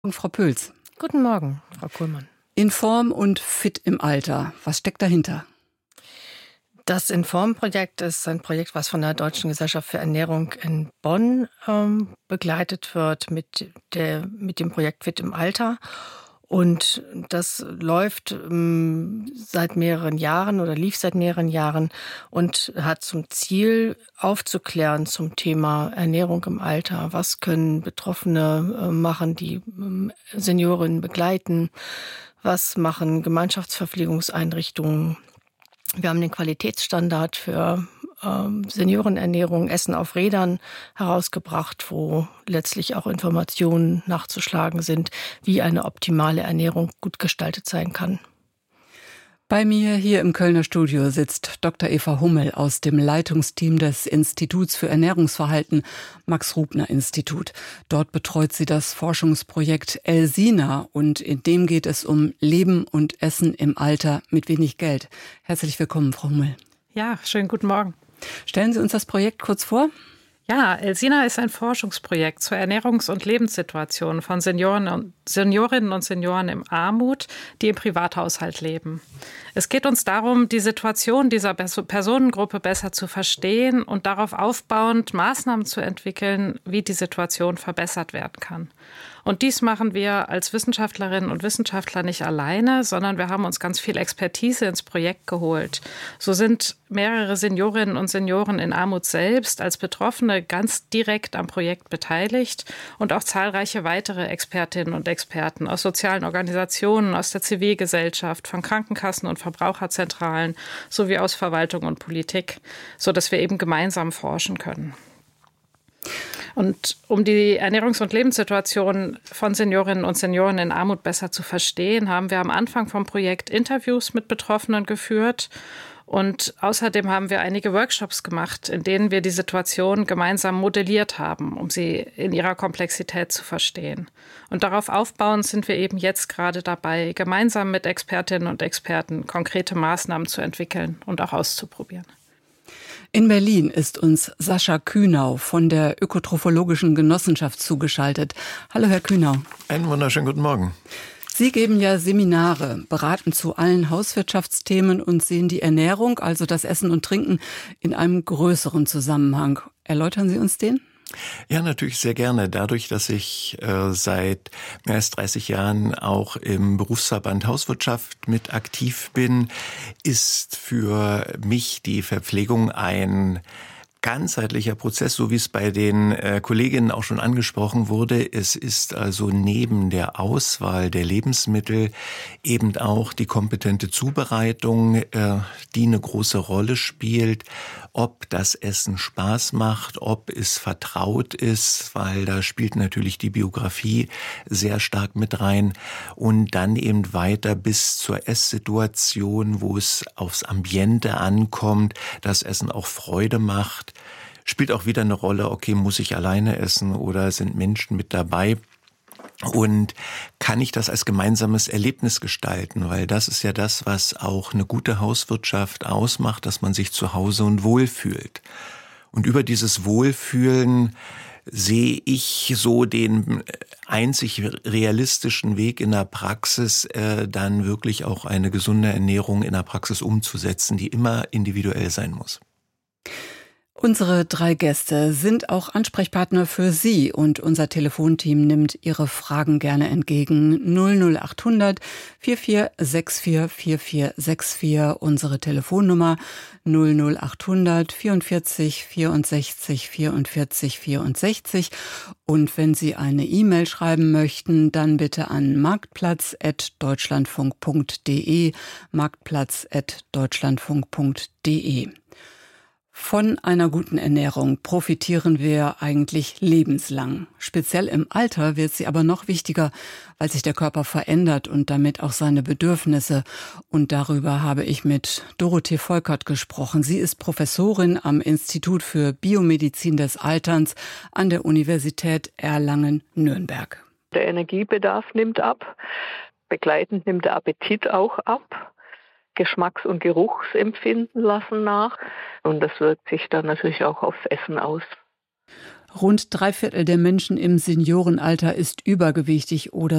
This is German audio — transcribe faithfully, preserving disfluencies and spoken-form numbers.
Frau Pöls. Guten Morgen, Frau Kuhlmann. Inform und fit im Alter. Was steckt dahinter? Das Inform-Projekt ist ein Projekt, was von der Deutschen Gesellschaft für Ernährung in Bonn ähm, begleitet wird mit, der, mit dem Projekt Fit im Alter. Und das läuft ähm, seit mehreren Jahren oder lief seit mehreren Jahren und hat zum Ziel, aufzuklären zum Thema Ernährung im Alter. Was können Betroffene äh, machen, die ähm, Seniorinnen begleiten? Was machen Gemeinschaftsverpflegungseinrichtungen? Wir haben den Qualitätsstandard für ähm, Seniorenernährung, Essen auf Rädern herausgebracht, wo letztlich auch Informationen nachzuschlagen sind, wie eine optimale Ernährung gut gestaltet sein kann. Bei mir hier im Kölner Studio sitzt Doktor Eva Hummel aus dem Leitungsteam des Instituts für Ernährungsverhalten, Max-Rubner-Institut. Dort betreut sie das Forschungsprojekt ELSINA und in dem geht es um Leben und Essen im Alter mit wenig Geld. Herzlich willkommen, Frau Hummel. Ja, schönen guten Morgen. Stellen Sie uns das Projekt kurz vor. Ja, ELSINA ist ein Forschungsprojekt zur Ernährungs- und Lebenssituation von Senioren und Seniorinnen und Senioren im Armut, die im Privathaushalt leben. Es geht uns darum, die Situation dieser Personengruppe besser zu verstehen und darauf aufbauend Maßnahmen zu entwickeln, wie die Situation verbessert werden kann. Und dies machen wir als Wissenschaftlerinnen und Wissenschaftler nicht alleine, sondern wir haben uns ganz viel Expertise ins Projekt geholt. So sind mehrere Seniorinnen und Senioren in Armut selbst als Betroffene ganz direkt am Projekt beteiligt und auch zahlreiche weitere Expertinnen und Experten aus sozialen Organisationen, aus der Zivilgesellschaft, von Krankenkassen und Verbraucherzentralen sowie aus Verwaltung und Politik, sodass wir eben gemeinsam forschen können. Und um die Ernährungs- und Lebenssituation von Seniorinnen und Senioren in Armut besser zu verstehen, haben wir am Anfang vom Projekt Interviews mit Betroffenen geführt. Und außerdem haben wir einige Workshops gemacht, in denen wir die Situation gemeinsam modelliert haben, um sie in ihrer Komplexität zu verstehen. Und darauf aufbauend sind wir eben jetzt gerade dabei, gemeinsam mit Expertinnen und Experten konkrete Maßnahmen zu entwickeln und auch auszuprobieren. In Berlin ist uns Sascha Kühnau von der Ökotrophologischen Genossenschaft zugeschaltet. Hallo, Herr Kühnau. Einen wunderschönen guten Morgen. Sie geben ja Seminare, beraten zu allen Hauswirtschaftsthemen und sehen die Ernährung, also das Essen und Trinken, in einem größeren Zusammenhang. Erläutern Sie uns den? Ja, natürlich sehr gerne. Dadurch, dass ich äh, seit mehr als dreißig Jahren auch im Berufsverband Hauswirtschaft mit aktiv bin, ist für mich die Verpflegung ein ganzheitlicher Prozess, so wie es bei den äh, Kolleginnen auch schon angesprochen wurde. Es ist also neben der Auswahl der Lebensmittel eben auch die kompetente Zubereitung, äh, die eine große Rolle spielt, ob das Essen Spaß macht, ob es vertraut ist, weil da spielt natürlich die Biografie sehr stark mit rein und dann eben weiter bis zur Esssituation, wo es aufs Ambiente ankommt, das Essen auch Freude macht. Spielt auch wieder eine Rolle, okay, muss ich alleine essen oder sind Menschen mit dabei? Und kann ich das als gemeinsames Erlebnis gestalten? Weil das ist ja das, was auch eine gute Hauswirtschaft ausmacht, dass man sich zu Hause und wohlfühlt. Und über dieses Wohlfühlen sehe ich so den einzig realistischen Weg in der Praxis, äh, dann wirklich auch eine gesunde Ernährung in der Praxis umzusetzen, die immer individuell sein muss. Unsere drei Gäste sind auch Ansprechpartner für Sie und unser Telefonteam nimmt Ihre Fragen gerne entgegen. null null acht hundert vier vier sechs vier vier vier sechs vier, unsere Telefonnummer null null acht hundert vierundvierzig vierundsechzig vierundvierzig vierundsechzig. Und wenn Sie eine E-Mail schreiben möchten, dann bitte an marktplatz at deutschlandfunk punkt de, marktplatz at deutschlandfunk punkt de. Von einer guten Ernährung profitieren wir eigentlich lebenslang. Speziell im Alter wird sie aber noch wichtiger, weil sich der Körper verändert und damit auch seine Bedürfnisse. Und darüber habe ich mit Dorothee Volkert gesprochen. Sie ist Professorin am Institut für Biomedizin des Alterns an der Universität Erlangen-Nürnberg. Der Energiebedarf nimmt ab, begleitend nimmt der Appetit auch ab. Geschmacks- und Geruchsempfinden lassen nach. Und das wirkt sich dann natürlich auch aufs Essen aus. Rund drei Viertel der Menschen im Seniorenalter ist übergewichtig oder